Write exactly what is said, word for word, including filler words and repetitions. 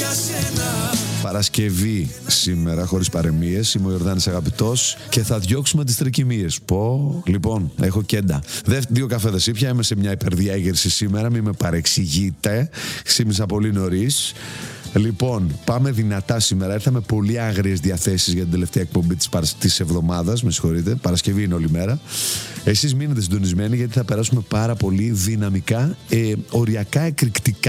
Παρασκευή σήμερα, χωρίς παρεμίες. Είμαι ο Ιορδάνης Αγαπητός και θα διώξουμε τις τρικυμίες. Πω, λοιπόν, έχω κέντα. Δύο καφέδες ήπια, είμαι σε μια υπερδιέγερση σήμερα, μην με παρεξηγείτε. Ξύπνησα πολύ νωρίς. Λοιπόν, πάμε δυνατά σήμερα. Ήρθα με πολύ άγριες διαθέσεις για την τελευταία εκπομπή της, παρασ... της εβδομάδας. Με συγχωρείτε, Παρασκευή είναι όλη μέρα. Εσείς μείνετε συντονισμένοι γιατί θα περάσουμε πάρα πολύ δυναμικά, ε, οριακά εκρηκτικά.